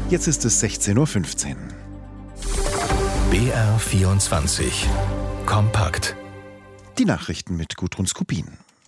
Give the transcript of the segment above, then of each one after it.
Jetzt ist es 16:15 Uhr. BR24 Kompakt. Die Nachrichten mit Gudrun Skubin.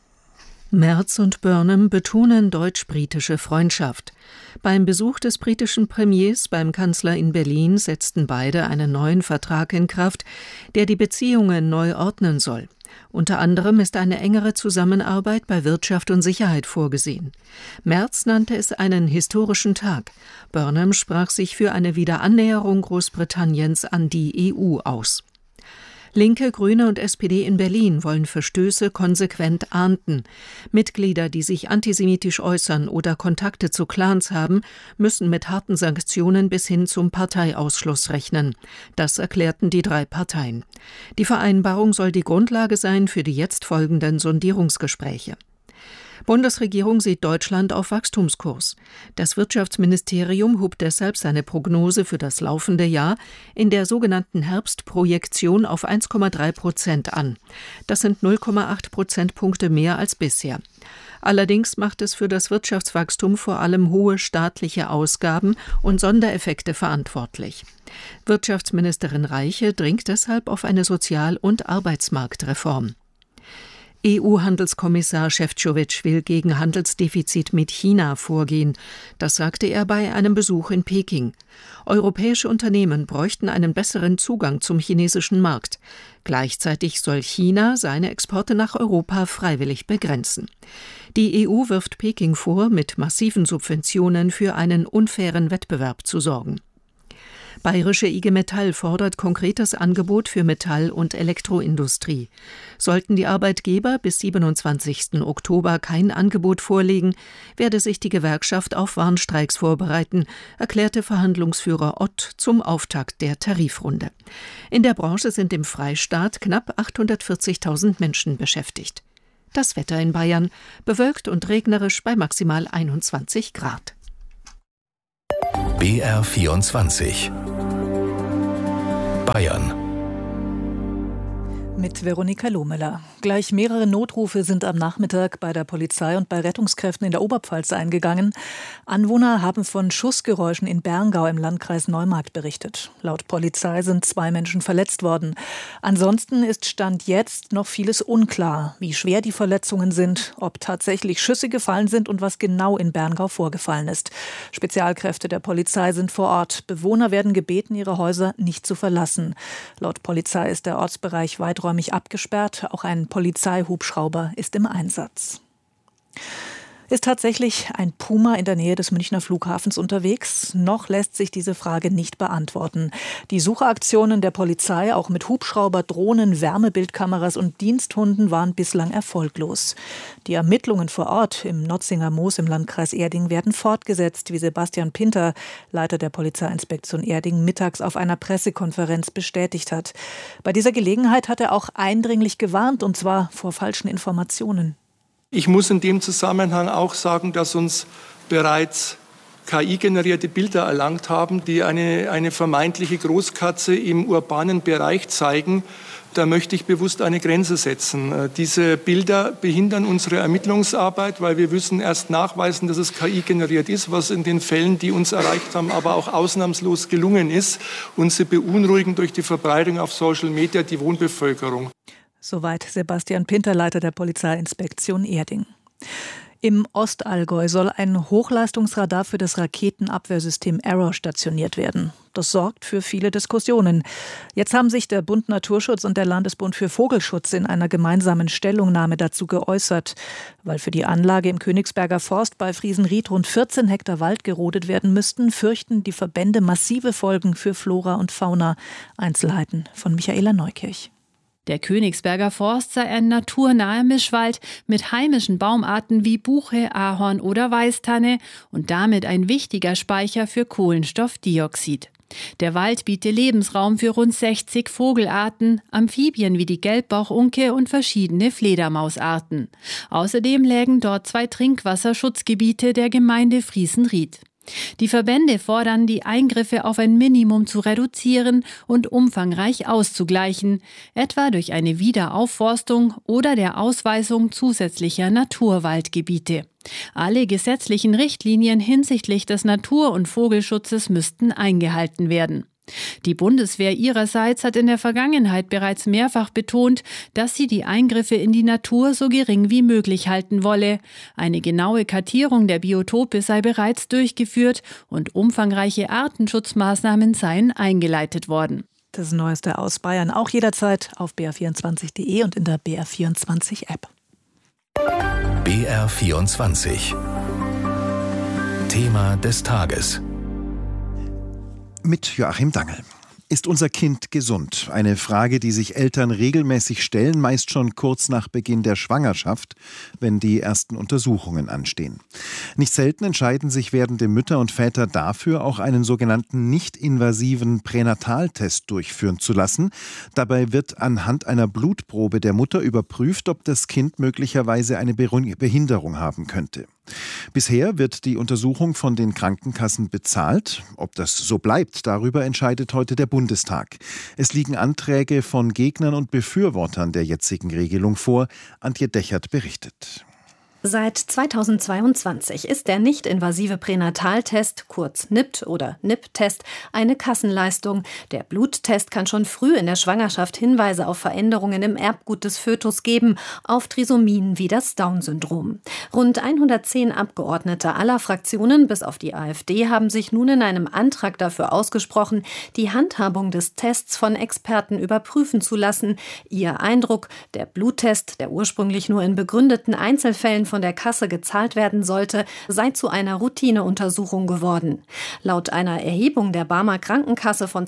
Merz und Burnham betonen deutsch-britische Freundschaft. Beim Besuch des britischen Premiers beim Kanzler in Berlin setzten beide einen neuen Vertrag in Kraft, der die Beziehungen neu ordnen soll. Unter anderem ist eine engere Zusammenarbeit bei Wirtschaft und Sicherheit vorgesehen. Merz nannte es einen historischen Tag. Burnham sprach sich für eine Wiederannäherung Großbritanniens an die EU aus. Linke, Grüne und SPD in Berlin wollen Verstöße konsequent ahnden. Mitglieder, die sich antisemitisch äußern oder Kontakte zu Clans haben, müssen mit harten Sanktionen bis hin zum Parteiausschluss rechnen. Das erklärten die drei Parteien. Die Vereinbarung soll die Grundlage sein für die jetzt folgenden Sondierungsgespräche. Bundesregierung sieht Deutschland auf Wachstumskurs. Das Wirtschaftsministerium hob deshalb seine Prognose für das laufende Jahr in der sogenannten Herbstprojektion auf 1,3% an. Das sind 0,8 Prozentpunkte mehr als bisher. Allerdings macht es für das Wirtschaftswachstum vor allem hohe staatliche Ausgaben und Sondereffekte verantwortlich. Wirtschaftsministerin Reiche dringt deshalb auf eine Sozial- und Arbeitsmarktreform. EU-Handelskommissar Šefčovič will gegen Handelsdefizit mit China vorgehen. Das sagte er bei einem Besuch in Peking. Europäische Unternehmen bräuchten einen besseren Zugang zum chinesischen Markt. Gleichzeitig soll China seine Exporte nach Europa freiwillig begrenzen. Die EU wirft Peking vor, mit massiven Subventionen für einen unfairen Wettbewerb zu sorgen. Bayerische IG Metall fordert konkretes Angebot für Metall- und Elektroindustrie. Sollten die Arbeitgeber bis 27. Oktober kein Angebot vorlegen, werde sich die Gewerkschaft auf Warnstreiks vorbereiten, erklärte Verhandlungsführer Ott zum Auftakt der Tarifrunde. In der Branche sind im Freistaat knapp 840.000 Menschen beschäftigt. Das Wetter in Bayern: bewölkt und regnerisch bei maximal 21 Grad. BR24 Bayern. Mit Veronika Lohmüller. Gleich mehrere Notrufe sind am Nachmittag bei der Polizei und bei Rettungskräften in der Oberpfalz eingegangen. Anwohner haben von Schussgeräuschen in Berngau im Landkreis Neumarkt berichtet. Laut Polizei sind 2 Menschen verletzt worden. Ansonsten ist Stand jetzt noch vieles unklar, wie schwer die Verletzungen sind, ob tatsächlich Schüsse gefallen sind und was genau in Berngau vorgefallen ist. Spezialkräfte der Polizei sind vor Ort. Bewohner werden gebeten, ihre Häuser nicht zu verlassen. Laut Polizei ist der Ortsbereich weiträumig abgesperrt. Auch ein Polizeihubschrauber ist im Einsatz. Ist tatsächlich ein Puma in der Nähe des Münchner Flughafens unterwegs? Noch lässt sich diese Frage nicht beantworten. Die Suchaktionen der Polizei, auch mit Hubschrauber, Drohnen, Wärmebildkameras und Diensthunden, waren bislang erfolglos. Die Ermittlungen vor Ort im Notzinger Moos im Landkreis Erding werden fortgesetzt, wie Sebastian Pinter, Leiter der Polizeiinspektion Erding, mittags auf einer Pressekonferenz bestätigt hat. Bei dieser Gelegenheit hat er auch eindringlich gewarnt, und zwar vor falschen Informationen. Ich muss in dem Zusammenhang auch sagen, dass uns bereits KI-generierte Bilder erlangt haben, die eine vermeintliche Großkatze im urbanen Bereich zeigen. Da möchte ich bewusst eine Grenze setzen. Diese Bilder behindern unsere Ermittlungsarbeit, weil wir müssen erst nachweisen, dass es KI-generiert ist, was in den Fällen, die uns erreicht haben, aber auch ausnahmslos gelungen ist. Und sie beunruhigen durch die Verbreitung auf Social Media die Wohnbevölkerung. Soweit Sebastian Pinter, Leiter der Polizeiinspektion Erding. Im Ostallgäu soll ein Hochleistungsradar für das Raketenabwehrsystem Arrow stationiert werden. Das sorgt für viele Diskussionen. Jetzt haben sich der Bund Naturschutz und der Landesbund für Vogelschutz in einer gemeinsamen Stellungnahme dazu geäußert. Weil für die Anlage im Königsberger Forst bei Friesenried rund 14 Hektar Wald gerodet werden müssten, fürchten die Verbände massive Folgen für Flora und Fauna. Einzelheiten von Michaela Neukirch. Der Königsberger Forst sei ein naturnaher Mischwald mit heimischen Baumarten wie Buche, Ahorn oder Weißtanne und damit ein wichtiger Speicher für Kohlenstoffdioxid. Der Wald biete Lebensraum für rund 60 Vogelarten, Amphibien wie die Gelbbauchunke und verschiedene Fledermausarten. Außerdem lägen dort 2 Trinkwasserschutzgebiete der Gemeinde Friesenried. Die Verbände fordern, die Eingriffe auf ein Minimum zu reduzieren und umfangreich auszugleichen, etwa durch eine Wiederaufforstung oder der Ausweisung zusätzlicher Naturwaldgebiete. Alle gesetzlichen Richtlinien hinsichtlich des Natur- und Vogelschutzes müssten eingehalten werden. Die Bundeswehr ihrerseits hat in der Vergangenheit bereits mehrfach betont, dass sie die Eingriffe in die Natur so gering wie möglich halten wolle. Eine genaue Kartierung der Biotope sei bereits durchgeführt und umfangreiche Artenschutzmaßnahmen seien eingeleitet worden. Das Neueste aus Bayern auch jederzeit auf br24.de und in der BR24-App. BR24 Thema des Tages. Mit Joachim Dangel. Ist unser Kind gesund? Eine Frage, die sich Eltern regelmäßig stellen, meist schon kurz nach Beginn der Schwangerschaft, wenn die ersten Untersuchungen anstehen. Nicht selten entscheiden sich werdende Mütter und Väter dafür, auch einen sogenannten nicht-invasiven Pränataltest durchführen zu lassen. Dabei wird anhand einer Blutprobe der Mutter überprüft, ob das Kind möglicherweise eine Behinderung haben könnte. Bisher wird die Untersuchung von den Krankenkassen bezahlt. Ob das so bleibt, darüber entscheidet heute der Bundestag. Es liegen Anträge von Gegnern und Befürwortern der jetzigen Regelung vor. Antje Dechert berichtet. Seit 2022 ist der nicht-invasive Pränataltest, kurz NIPT oder NIPT-Test, eine Kassenleistung. Der Bluttest kann schon früh in der Schwangerschaft Hinweise auf Veränderungen im Erbgut des Fötus geben, auf Trisomien wie das Down-Syndrom. Rund 110 Abgeordnete aller Fraktionen, bis auf die AfD, haben sich nun in einem Antrag dafür ausgesprochen, die Handhabung des Tests von Experten überprüfen zu lassen. Ihr Eindruck: Der Bluttest, der ursprünglich nur in begründeten Einzelfällen von der Kasse gezahlt werden sollte, sei zu einer Routineuntersuchung geworden. Laut einer Erhebung der Barmer Krankenkasse von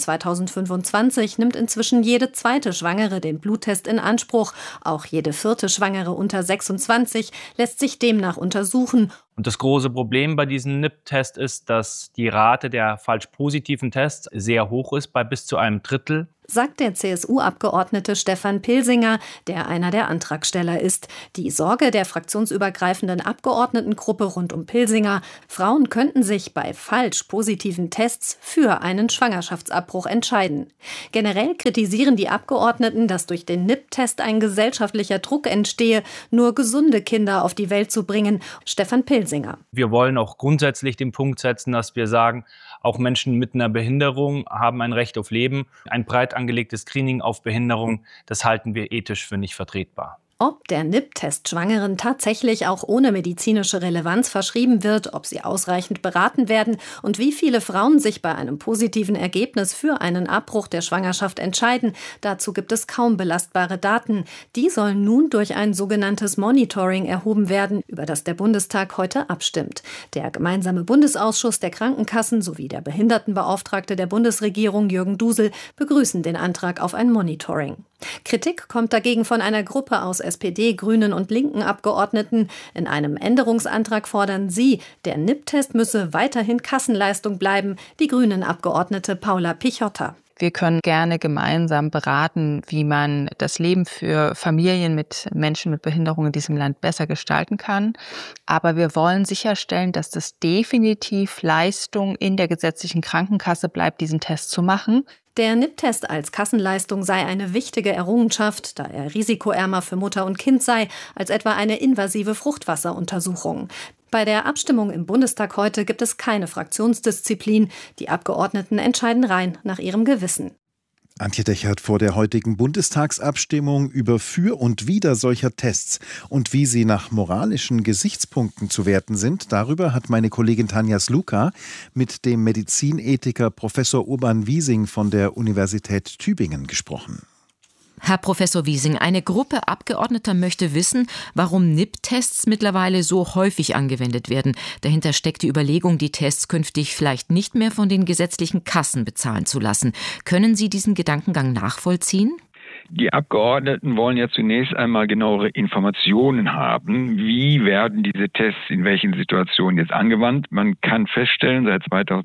2025 nimmt inzwischen jede zweite Schwangere den Bluttest in Anspruch. Auch jede vierte Schwangere unter 26 lässt sich demnach untersuchen. Und das große Problem bei diesem NIPT-Test ist, dass die Rate der falsch positiven Tests sehr hoch ist, bei bis zu einem Drittel. Sagt der CSU-Abgeordnete Stefan Pilsinger, der einer der Antragsteller ist. Die Sorge der fraktionsübergreifenden Abgeordnetengruppe rund um Pilsinger: Frauen könnten sich bei falsch positiven Tests für einen Schwangerschaftsabbruch entscheiden. Generell kritisieren die Abgeordneten, dass durch den NIPT-Test ein gesellschaftlicher Druck entstehe, nur gesunde Kinder auf die Welt zu bringen. Stefan Pilsinger: Wir wollen auch grundsätzlich den Punkt setzen, dass wir sagen, auch Menschen mit einer Behinderung haben ein Recht auf Leben. Ein breit angelegtes Screening auf Behinderung, das halten wir ethisch für nicht vertretbar. Ob der NIPT-Test Schwangeren tatsächlich auch ohne medizinische Relevanz verschrieben wird, ob sie ausreichend beraten werden und wie viele Frauen sich bei einem positiven Ergebnis für einen Abbruch der Schwangerschaft entscheiden, dazu gibt es kaum belastbare Daten. Die sollen nun durch ein sogenanntes Monitoring erhoben werden, über das der Bundestag heute abstimmt. Der gemeinsame Bundesausschuss der Krankenkassen sowie der Behindertenbeauftragte der Bundesregierung Jürgen Dusel begrüßen den Antrag auf ein Monitoring. Kritik kommt dagegen von einer Gruppe aus SPD, Grünen und linken Abgeordneten. In einem Änderungsantrag fordern sie, der NIPT-Test müsse weiterhin Kassenleistung bleiben. Die Grünen-Abgeordnete Paula Pichotta: Wir können gerne gemeinsam beraten, wie man das Leben für Familien mit Menschen mit Behinderung in diesem Land besser gestalten kann. Aber wir wollen sicherstellen, dass das definitiv Leistung in der gesetzlichen Krankenkasse bleibt, diesen Test zu machen. Der NIPT-Test als Kassenleistung sei eine wichtige Errungenschaft, da er risikoärmer für Mutter und Kind sei als etwa eine invasive Fruchtwasseruntersuchung. Bei der Abstimmung im Bundestag heute gibt es keine Fraktionsdisziplin. Die Abgeordneten entscheiden rein nach ihrem Gewissen. Antje Dechert vor der heutigen Bundestagsabstimmung über Für und Wider solcher Tests und wie sie nach moralischen Gesichtspunkten zu werten sind. Darüber hat meine Kollegin Tanja Sluka mit dem Medizinethiker Professor Urban Wiesing von der Universität Tübingen gesprochen. Herr Professor Wiesing, eine Gruppe Abgeordneter möchte wissen, warum NIPT-Tests mittlerweile so häufig angewendet werden. Dahinter steckt die Überlegung, die Tests künftig vielleicht nicht mehr von den gesetzlichen Kassen bezahlen zu lassen. Können Sie diesen Gedankengang nachvollziehen? Die Abgeordneten wollen ja zunächst einmal genauere Informationen haben. Wie werden diese Tests in welchen Situationen jetzt angewandt? Man kann feststellen, seit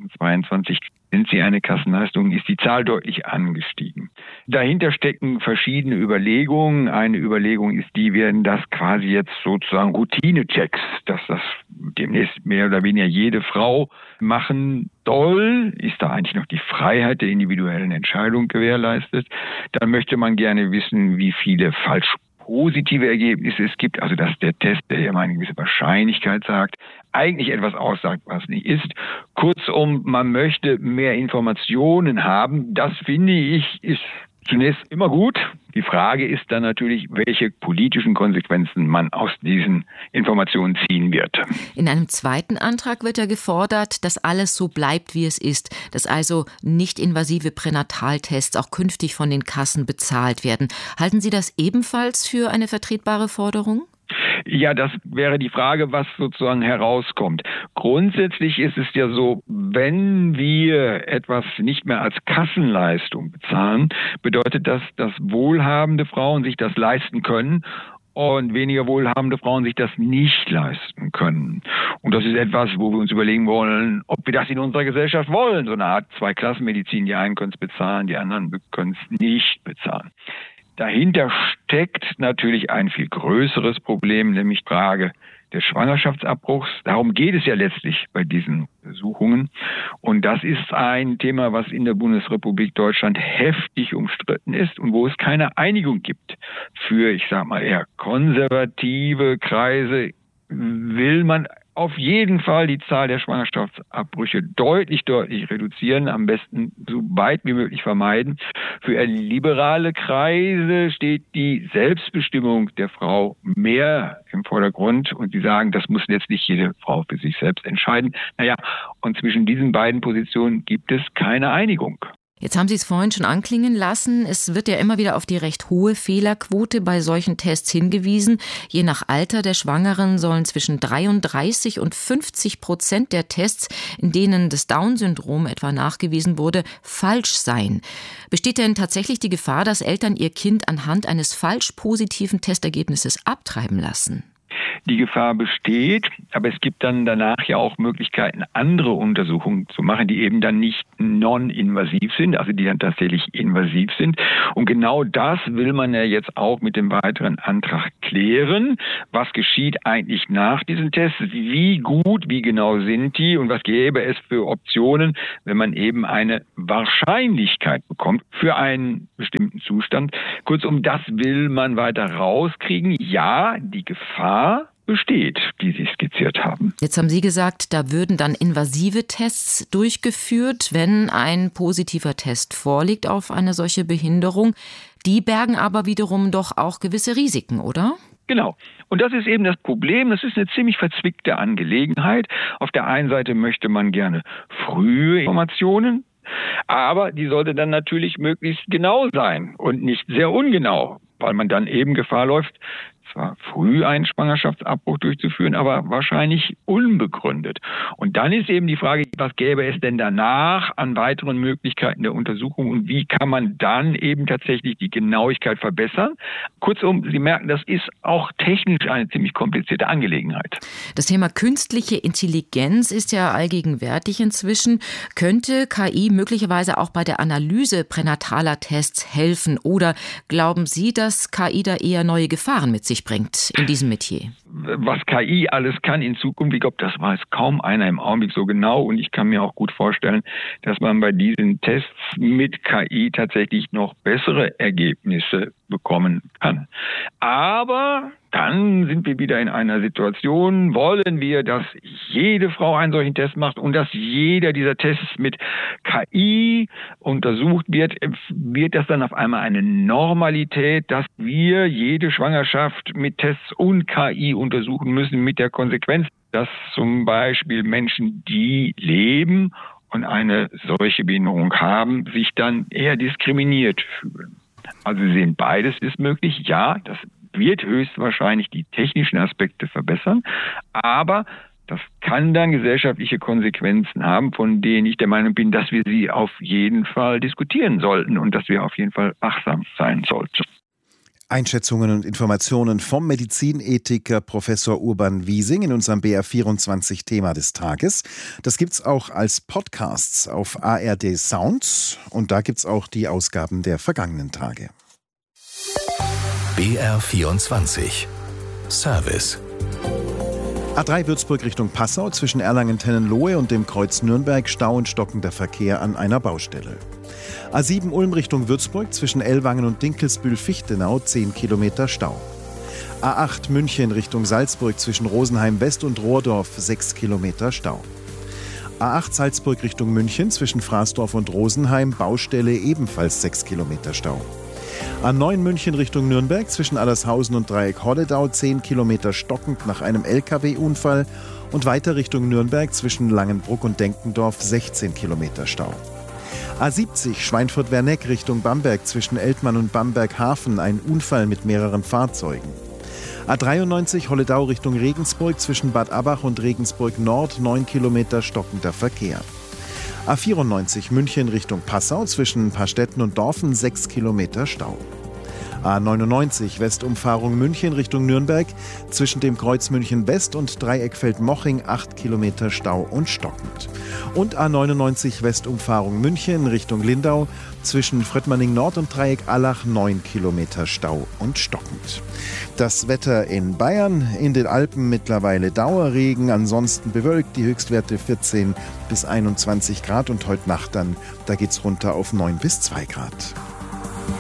2022 sind sie eine Kassenleistung, ist die Zahl deutlich angestiegen. Dahinter stecken verschiedene Überlegungen. Eine Überlegung ist die, werden das quasi jetzt sozusagen Routine-Checks, dass das demnächst mehr oder weniger jede Frau machen soll. Ist da eigentlich noch die Freiheit der individuellen Entscheidung gewährleistet? Dann möchte man gerne wissen, wie viele falsch positive Ergebnisse es gibt, also dass der Test, der ja eine gewisse Wahrscheinlichkeit sagt, eigentlich etwas aussagt, was nicht ist. Kurzum, man möchte mehr Informationen haben. Das finde ich ist zunächst immer gut. Die Frage ist dann natürlich, welche politischen Konsequenzen man aus diesen Informationen ziehen wird. In einem zweiten Antrag wird ja gefordert, dass alles so bleibt, wie es ist, dass also nicht-invasive Pränataltests auch künftig von den Kassen bezahlt werden. Halten Sie das ebenfalls für eine vertretbare Forderung? Ja, das wäre die Frage, was sozusagen herauskommt. Grundsätzlich ist es ja so, wenn wir etwas nicht mehr als Kassenleistung bezahlen, bedeutet das, dass wohlhabende Frauen sich das leisten können und weniger wohlhabende Frauen sich das nicht leisten können. Und das ist etwas, wo wir uns überlegen wollen, ob wir das in unserer Gesellschaft wollen. So eine Art Zweiklassenmedizin, die einen können es bezahlen, die anderen können es nicht bezahlen. Dahinter steckt natürlich ein viel größeres Problem, nämlich die Frage des Schwangerschaftsabbruchs. Darum geht es ja letztlich bei diesen Untersuchungen. Und das ist ein Thema, was in der Bundesrepublik Deutschland heftig umstritten ist und wo es keine Einigung gibt. Für, ich sag mal, eher konservative Kreise will man auf jeden Fall die Zahl der Schwangerschaftsabbrüche deutlich reduzieren, am besten so weit wie möglich vermeiden. Für liberale Kreise steht die Selbstbestimmung der Frau mehr im Vordergrund und sie sagen, das muss letztlich jede Frau für sich selbst entscheiden. Und zwischen diesen beiden Positionen gibt es keine Einigung. Jetzt haben Sie es vorhin schon anklingen lassen. Es wird ja immer wieder auf die recht hohe Fehlerquote bei solchen Tests hingewiesen. Je nach Alter der Schwangeren sollen zwischen 33% und 50% der Tests, in denen das Down-Syndrom etwa nachgewiesen wurde, falsch sein. Besteht denn tatsächlich die Gefahr, dass Eltern ihr Kind anhand eines falsch positiven Testergebnisses abtreiben lassen? Die Gefahr besteht, aber es gibt dann danach ja auch Möglichkeiten, andere Untersuchungen zu machen, die eben dann nicht non-invasiv sind, also die dann tatsächlich invasiv sind. Und genau das will man ja jetzt auch mit dem weiteren Antrag klären. Was geschieht eigentlich nach diesen Tests? Wie gut, wie genau sind die? Und was gäbe es für Optionen, wenn man eben eine Wahrscheinlichkeit bekommt für einen bestimmten Zustand? Kurzum, das will man weiter rauskriegen. Ja, die Gefahr besteht, die Sie skizziert haben. Jetzt haben Sie gesagt, da würden dann invasive Tests durchgeführt, wenn ein positiver Test vorliegt auf eine solche Behinderung. Die bergen aber wiederum doch auch gewisse Risiken, oder? Genau. Und das ist eben das Problem. Das ist eine ziemlich verzwickte Angelegenheit. Auf der einen Seite möchte man gerne frühe Informationen, aber die sollte dann natürlich möglichst genau sein und nicht sehr ungenau, weil man dann eben Gefahr läuft, zwar früh einen Schwangerschaftsabbruch durchzuführen, aber wahrscheinlich unbegründet. Und dann ist eben die Frage, was gäbe es denn danach an weiteren Möglichkeiten der Untersuchung und wie kann man dann eben tatsächlich die Genauigkeit verbessern? Kurzum, Sie merken, das ist auch technisch eine ziemlich komplizierte Angelegenheit. Das Thema künstliche Intelligenz ist ja allgegenwärtig inzwischen. Könnte KI möglicherweise auch bei der Analyse pränataler Tests helfen? Oder glauben Sie, dass KI da eher neue Gefahren mit sich bringt in diesem Metier? Was KI alles kann in Zukunft, ich glaube, das weiß kaum einer im Augenblick so genau und ich kann mir auch gut vorstellen, dass man bei diesen Tests mit KI tatsächlich noch bessere Ergebnisse bekommen kann. Aber dann sind wir wieder in einer Situation, wollen wir, dass jede Frau einen solchen Test macht und dass jeder dieser Tests mit KI untersucht wird, wird das dann auf einmal eine Normalität, dass wir jede Schwangerschaft mit Tests und KI untersuchen müssen, mit der Konsequenz, dass zum Beispiel Menschen, die leben und eine solche Behinderung haben, sich dann eher diskriminiert fühlen. Also Sie sehen, beides ist möglich. Ja, das wird höchstwahrscheinlich die technischen Aspekte verbessern, aber das kann dann gesellschaftliche Konsequenzen haben, von denen ich der Meinung bin, dass wir sie auf jeden Fall diskutieren sollten und dass wir auf jeden Fall wachsam sein sollten. Einschätzungen und Informationen vom Medizinethiker Professor Urban Wiesing in unserem BR24 Thema des Tages. Das gibt's auch als Podcasts auf ARD Sounds und da gibt's auch die Ausgaben der vergangenen Tage. BR24 Service. A3 Würzburg Richtung Passau zwischen Erlangen-Tennenlohe und dem Kreuz Nürnberg Stau und stockender Verkehr an einer Baustelle. A7 Ulm Richtung Würzburg zwischen Ellwangen und Dinkelsbühl-Fichtenau 10 Kilometer Stau. A8 München Richtung Salzburg zwischen Rosenheim West und Rohrdorf 6 Kilometer Stau. A8 Salzburg Richtung München zwischen Fraßdorf und Rosenheim, Baustelle ebenfalls 6 Kilometer Stau. A9 München Richtung Nürnberg zwischen Allershausen und Dreieck Holledau 10 Kilometer stockend nach einem LKW-Unfall und weiter Richtung Nürnberg zwischen Langenbruck und Denkendorf 16 Kilometer Stau. A70 Schweinfurt-Werneck Richtung Bamberg zwischen Eltmann und Bamberg-Hafen, ein Unfall mit mehreren Fahrzeugen. A93 Holledau Richtung Regensburg zwischen Bad Abbach und Regensburg Nord 9 Kilometer stockender Verkehr. A94 München Richtung Passau zwischen Pastetten und Dorfen 6 Kilometer Stau. A99 Westumfahrung München Richtung Nürnberg zwischen dem Kreuz München West und Dreieckfeld-Moching 8 Kilometer Stau und stockend. Und A99 Westumfahrung München Richtung Lindau zwischen Fröttmanning Nord und Dreieck Allach 9 Kilometer Stau und stockend. Das Wetter in Bayern, in den Alpen mittlerweile Dauerregen, ansonsten bewölkt, die Höchstwerte 14 bis 21 Grad und heute Nacht dann, da geht's runter auf 9 bis 2 Grad.